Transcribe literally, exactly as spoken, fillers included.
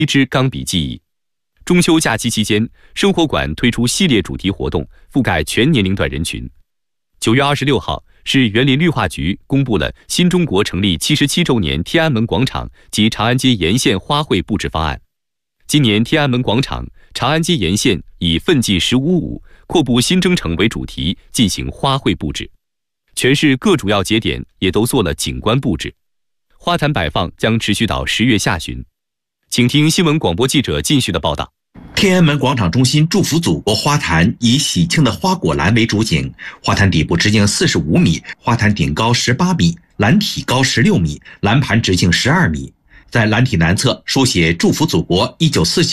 之钢笔记忆。中秋假期期间，生活馆推出系列主题活动，覆盖全年龄段人群。九月二十六号，市园林绿化局公布了新中国成立七十七周年天安门广场及长安街沿线花卉布置方案。今年天安门广场、长安街沿线以“奋进十五五，阔步新征程”为主题进行花卉布置，全市各主要节点也都做了景观布置。花坛摆放将持续到十月下旬。请听新闻广播记者靳旭的报道。 天安门广场中心祝福祖国花坛以喜庆的花果篮为主景，花坛底部直径四十五米，花坛顶高十八米，篮体高十六米，篮盘直径十二米。在篮体南侧书写“祝福祖国一九四九